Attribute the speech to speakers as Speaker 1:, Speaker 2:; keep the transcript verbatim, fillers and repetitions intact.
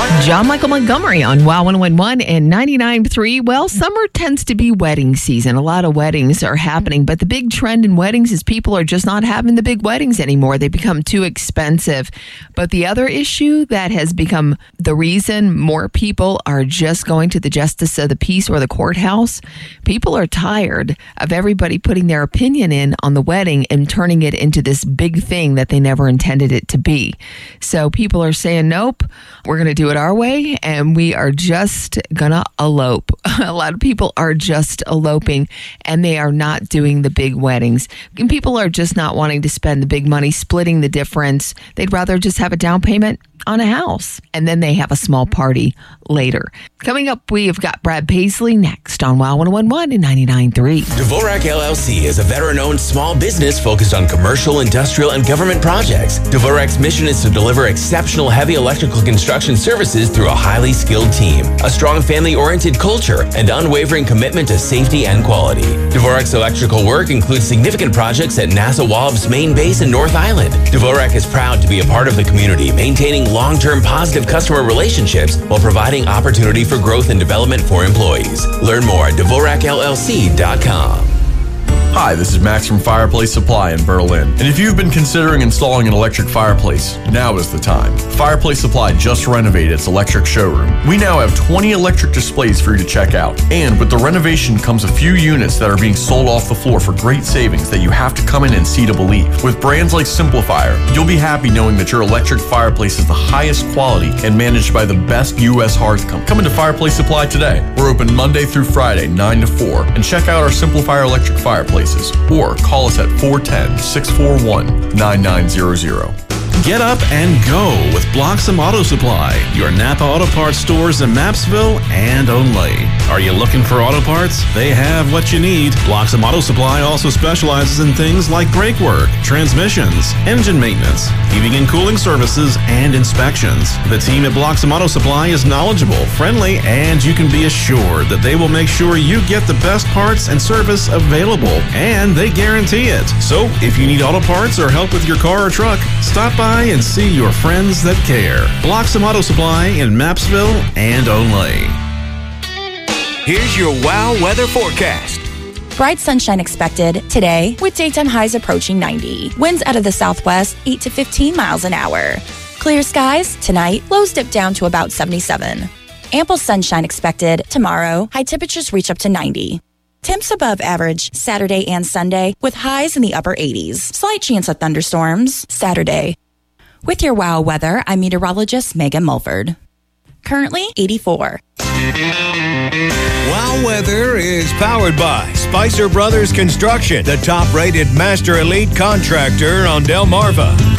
Speaker 1: John Michael Montgomery on Wow one oh one one and ninety-nine point three. Well, summer tends to be wedding season. A lot of weddings are happening, but the big trend in weddings is people are just not having the big weddings anymore. They become too expensive. But the other issue that has become the reason more people are just going to the justice of the peace or the courthouse, people are tired of everybody putting their opinion in on the wedding and turning it into this big thing that they never intended it to be. So people are saying, nope, we're going to do it our way, and we are just gonna elope. A lot of people are just eloping, and they are not doing the big weddings. And people are just not wanting to spend the big money splitting the difference. They'd rather just have a down payment on a house, and then they have a small party later. Coming up, we have got Brad Paisley next on Wow one oh one one and ninety-nine point three.
Speaker 2: Dvorak L L C is a veteran-owned small business focused on commercial, industrial, and government projects. Dvorak's mission is to deliver exceptional heavy electrical construction services through a highly skilled team, a strong family-oriented culture, and unwavering commitment to safety and quality. Dvorak's electrical work includes significant projects at NASA Wallops main base in North Island. Dvorak is proud to be a part of the community, maintaining long-term positive customer relationships while providing opportunity for growth and development for employees. Learn more at Dvorak L L C dot com.
Speaker 3: Hi, this is Max from Fireplace Supply in Berlin. And if you've been considering installing an electric fireplace, now is the time. Fireplace Supply just renovated its electric showroom. We now have twenty electric displays for you to check out. And with the renovation comes a few units that are being sold off the floor for great savings that you have to come in and see to believe. With brands like Simplifier, you'll be happy knowing that your electric fireplace is the highest quality and managed by the best U S hearth company. Come into Fireplace Supply today. We're open Monday through Friday, nine to four. And check out our Simplifier electric fireplace. Or call us at four one zero, six four one, nine nine zero zero.
Speaker 4: Get up and go with Bloxham Auto Supply, your Napa Auto Parts stores in Mapsville and Only. Are you looking for auto parts? They have what you need. Bloxham Auto Supply also specializes in things like brake work, transmissions, engine maintenance, heating and cooling services, and inspections. The team at Bloxham Auto Supply is knowledgeable, friendly, and you can be assured that they will make sure you get the best parts and service available, and they guarantee it. So, if you need auto parts or help with your car or truck, stop by and see your friends that care. Bloxham Auto Supply in Mapsville and Only.
Speaker 5: Here's your Wow weather forecast.
Speaker 6: Bright sunshine expected today with daytime highs approaching ninety. Winds out of the southwest, eight to fifteen miles an hour. Clear skies tonight, lows dip down to about seventy-seven. Ample sunshine expected tomorrow, high temperatures reach up to ninety. Temps above average Saturday and Sunday with highs in the upper eighties. Slight chance of thunderstorms Saturday. With your Wow weather, I'm meteorologist Megan Mulford. Currently eighty-four.
Speaker 5: Wow weather is powered by Spicer Brothers Construction, the top-rated master elite contractor on Delmarva.